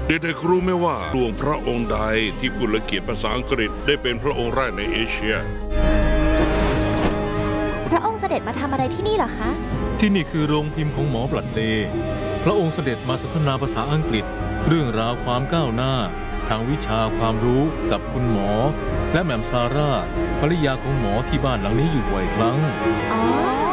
เด็กๆรู้ไหมว่าดวงพระองค์ใดที่พูดและเขียนภาษาอังกฤษได้เป็นพระองค์แรกในเอเชียพระองค์เสด็จมาทำอะไรที่นี่เหรอคะที่นี่คือโรงพิมพ์ของหมอบลัดเลย์พระองค์เสด็จมาสนทนาภาษาอังกฤษเรื่องราวความก้าวหน้าทางวิชาความรู้กับคุณหมอ และแหม่มซาร่าภรรยาของหมอที่บ้านหลังนี้อยู่บ่อยครั้งอ๋อ